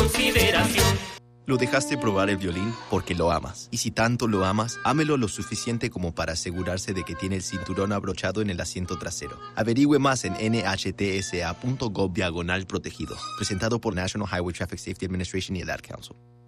consideración. Lo dejaste probar el violín porque lo amas. Y si tanto lo amas, ámelo lo suficiente como para asegurarse de que tiene el cinturón abrochado en el asiento trasero. Averigüe más en nhtsa.gov/protegido. Presentado por National Highway Traffic Safety Administration y el Ad Council.